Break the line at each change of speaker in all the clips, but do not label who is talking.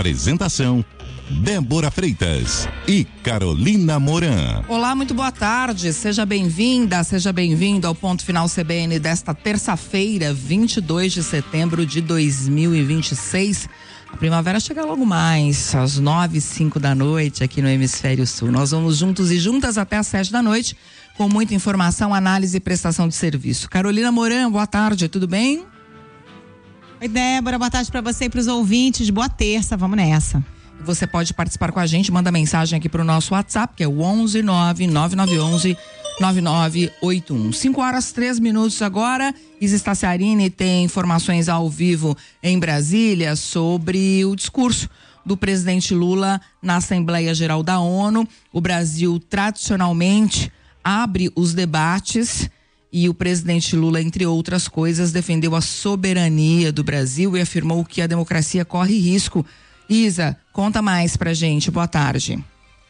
Apresentação: Débora Freitas e Carolina Moran.
Olá, muito boa tarde. Seja bem-vinda, seja bem-vindo ao Ponto Final CBN desta terça-feira, 22 de setembro de 2026. A primavera chega logo mais, às 9h05 da noite, aqui no Hemisfério Sul. Nós vamos juntos e juntas até às 7 da noite, com muita informação, análise e prestação de serviço. Carolina Moran, boa tarde, tudo bem?
Oi, Débora, boa tarde para você e para os ouvintes. Boa terça, vamos nessa.
Você pode participar com a gente, manda mensagem aqui para o nosso WhatsApp, que é o 11-99911-9981. 5h03 agora. Isa Staciarini tem informações ao vivo em Brasília sobre o discurso do presidente Lula na Assembleia Geral da ONU. O Brasil tradicionalmente abre os debates e o presidente Lula, entre outras coisas, defendeu a soberania do Brasil e afirmou que a democracia corre risco. Isa, conta mais pra gente. Boa tarde.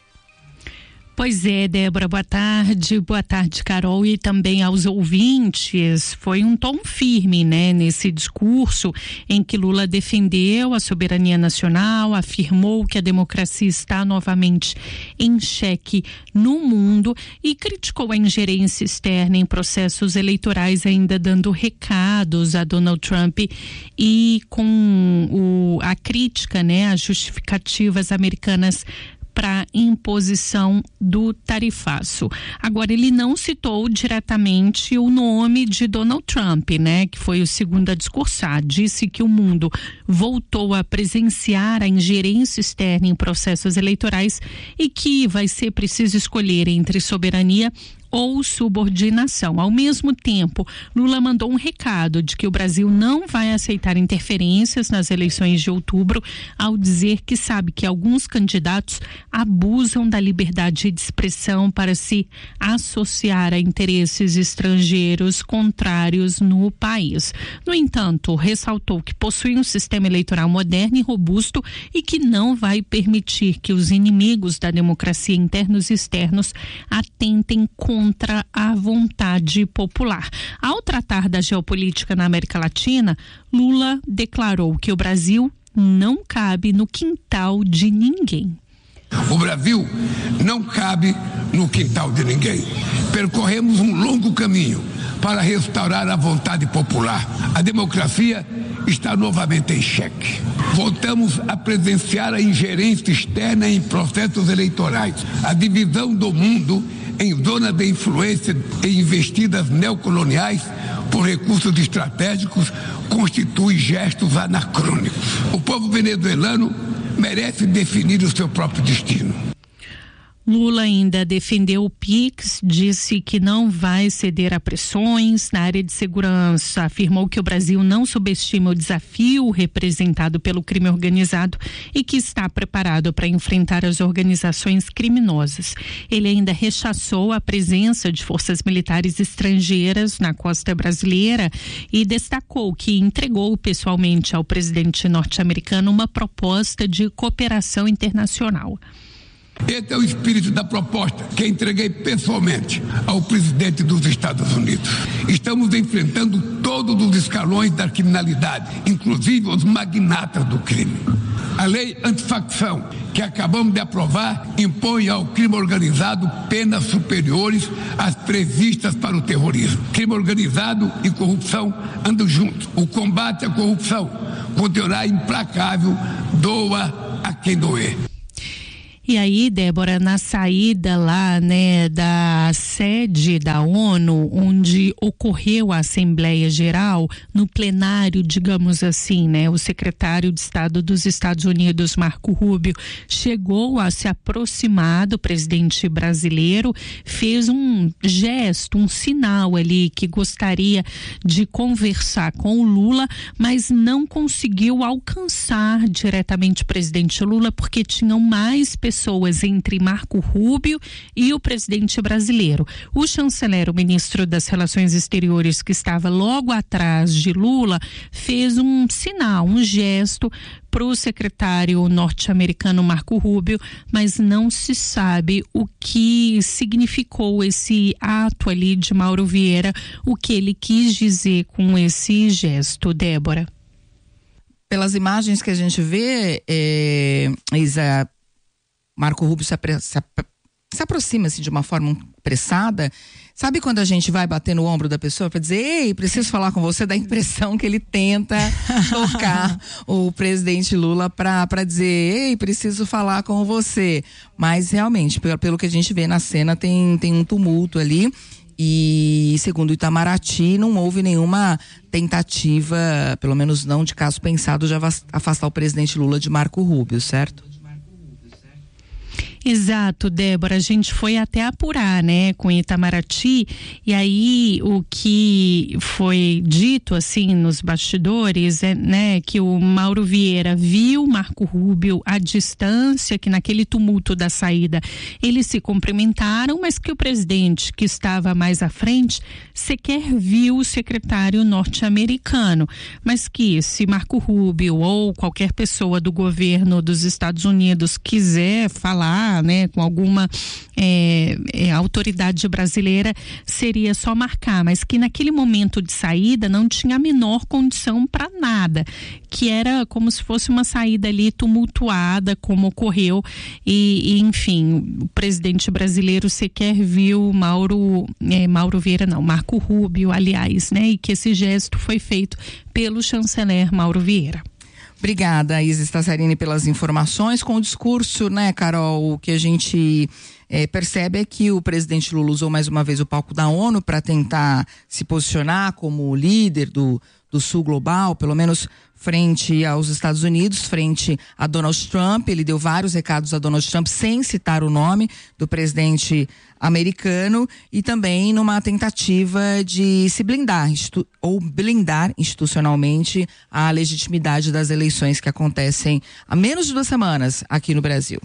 Pois é, Débora, boa tarde, Carol, e também aos ouvintes. Foi um tom firme, né, nesse discurso em que Lula defendeu a soberania nacional, afirmou que a democracia está novamente em xeque no mundo e criticou a ingerência externa em processos eleitorais, ainda dando recados a Donald Trump e com a crítica, né, às justificativas americanas para imposição do tarifaço. Agora, ele não citou diretamente o nome de Donald Trump, né, que foi o segundo a discursar. Disse que o mundo voltou a presenciar a ingerência externa em processos eleitorais e que vai ser preciso escolher entre soberania ou subordinação. Ao mesmo tempo, Lula mandou um recado de que o Brasil não vai aceitar interferências nas eleições de outubro, ao dizer que sabe que alguns candidatos abusam da liberdade de expressão para se associar a interesses estrangeiros contrários no país. No entanto, ressaltou que possui um sistema eleitoral moderno e robusto e que não vai permitir que os inimigos da democracia internos e externos atentem contra a vontade popular. Ao tratar da geopolítica na América Latina, Lula declarou que o Brasil não cabe no quintal de ninguém.
O Brasil não cabe no quintal de ninguém. Percorremos um longo caminho para restaurar a vontade popular. A democracia está novamente em xeque. Voltamos a presenciar a ingerência externa em processos eleitorais, a divisão do mundo em zona de influência e investidas neocoloniais por recursos estratégicos constitui gestos anacrônicos. O povo venezuelano merece definir o seu próprio destino.
Lula ainda defendeu o PIX, disse que não vai ceder a pressões na área de segurança, afirmou que o Brasil não subestima o desafio representado pelo crime organizado e que está preparado para enfrentar as organizações criminosas. Ele ainda rechaçou a presença de forças militares estrangeiras na costa brasileira e destacou que entregou pessoalmente ao presidente norte-americano uma proposta de cooperação internacional.
Esse é o espírito da proposta que entreguei pessoalmente ao presidente dos Estados Unidos. Estamos enfrentando todos os escalões da criminalidade, inclusive os magnatas do crime. A lei antifacção, que acabamos de aprovar, impõe ao crime organizado penas superiores às previstas para o terrorismo. Crime organizado e corrupção andam juntos. O combate à corrupção continuará implacável, doa a quem doer.
E aí, Débora, na saída lá, né, da sede da ONU, onde ocorreu a Assembleia Geral, no plenário, digamos assim, né, o secretário de Estado dos Estados Unidos, Marco Rubio, chegou a se aproximar do presidente brasileiro, fez um gesto, um sinal ali que gostaria de conversar com o Lula, mas não conseguiu alcançar diretamente o presidente Lula porque tinham mais pessoas entre Marco Rubio e o presidente brasileiro. O chanceler, o ministro das Relações Exteriores, que estava logo atrás de Lula, fez um sinal, um gesto para o secretário norte-americano Marco Rubio, mas não se sabe o que significou esse ato ali de Mauro Vieira, o que ele quis dizer com esse gesto, Débora.
Pelas imagens que a gente vê, Isa, Marco Rubio se aproxima assim, de uma forma apressada. Sabe quando a gente vai bater no ombro da pessoa para dizer, ei, preciso falar com você? Dá a impressão que ele tenta tocar o presidente Lula para dizer, ei, preciso falar com você. Mas realmente, pelo que a gente vê na cena, tem um tumulto ali. E segundo o Itamaraty, não houve nenhuma tentativa, pelo menos não de caso pensado, de afastar o presidente Lula de Marco Rubio, certo?
Exato, Débora, a gente foi até apurar, né, com Itamaraty, e aí o que foi dito, assim, nos bastidores, né, que o Mauro Vieira viu Marco Rubio à distância, que naquele tumulto da saída eles se cumprimentaram, mas que o presidente, que estava mais à frente, sequer viu o secretário norte-americano, mas que se Marco Rubio ou qualquer pessoa do governo dos Estados Unidos quiser falar, né, com alguma autoridade brasileira, seria só marcar, mas que naquele momento de saída não tinha a menor condição para nada, que era como se fosse uma saída ali tumultuada, como ocorreu, e enfim, o presidente brasileiro sequer viu Marco Rubio, aliás, né, e que esse gesto foi feito pelo chanceler Mauro Vieira.
Obrigada, Isa Staciarini, pelas informações. Com o discurso, né, Carol, o que a gente percebe é que o presidente Lula usou mais uma vez o palco da ONU para tentar se posicionar como líder do Sul Global, pelo menos frente aos Estados Unidos, frente a Donald Trump. Ele deu vários recados a Donald Trump sem citar o nome do presidente americano e também numa tentativa de se blindar blindar institucionalmente a legitimidade das eleições que acontecem há menos de 2 semanas aqui no Brasil.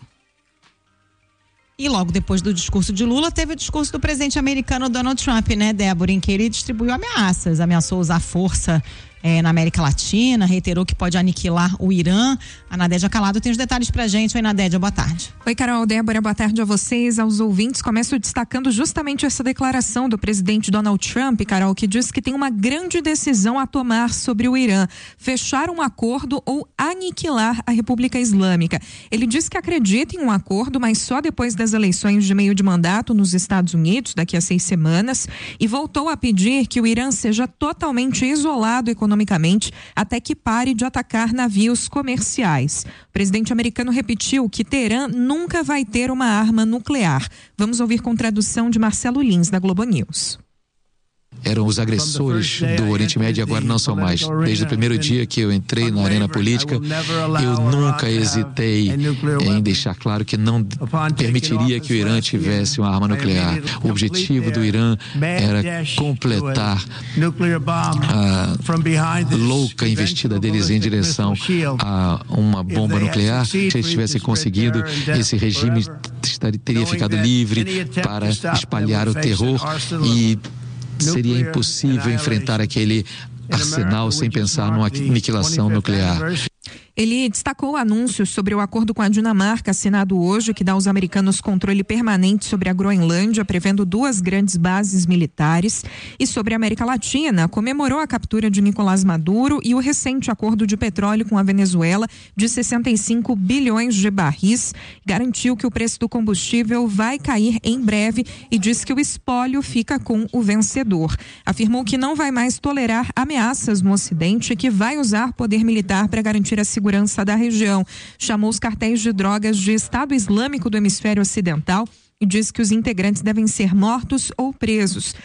E logo depois do discurso de Lula, teve o discurso do presidente americano Donald Trump, né, Débora, em que ele distribuiu ameaças, ameaçou usar força na América Latina, reiterou que pode aniquilar o Irã. A Nadédia Calado tem os detalhes pra gente. Oi, Nadédia, boa tarde.
Oi, Carol, Débora, boa tarde a vocês, aos ouvintes. Começo destacando justamente essa declaração do presidente Donald Trump, Carol, que diz que tem uma grande decisão a tomar sobre o Irã: fechar um acordo ou aniquilar a República Islâmica. Ele diz que acredita em um acordo, mas só depois das eleições de meio de mandato nos Estados Unidos, daqui a 6 semanas, e voltou a pedir que o Irã seja totalmente isolado economicamente até que pare de atacar navios comerciais. O presidente americano repetiu que Teherã nunca vai ter uma arma nuclear. Vamos ouvir com tradução de Marcelo Lins, da Globo News.
Eram os agressores do Oriente Médio e agora não são mais. Desde o primeiro dia que eu entrei na arena política, eu nunca hesitei em deixar claro que não permitiria que o Irã tivesse uma arma nuclear. O objetivo do Irã era completar a louca investida deles em direção a uma bomba nuclear. Se eles tivessem conseguido, esse regime teria ficado livre para espalhar o terror e seria impossível enfrentar aquele arsenal sem pensar numa aniquilação nuclear.
Ele destacou anúncios sobre o acordo com a Dinamarca, assinado hoje, que dá aos americanos controle permanente sobre a Groenlândia, prevendo 2 grandes bases militares. E sobre a América Latina, comemorou a captura de Nicolás Maduro e o recente acordo de petróleo com a Venezuela de 65 bilhões de barris. Garantiu que o preço do combustível vai cair em breve e diz que o espólio fica com o vencedor. Afirmou que não vai mais tolerar ameaças no Ocidente e que vai usar poder militar para garantir a segurança da região. Chamou os cartéis de drogas de Estado Islâmico do Hemisfério Ocidental e diz que os integrantes devem ser mortos ou presos.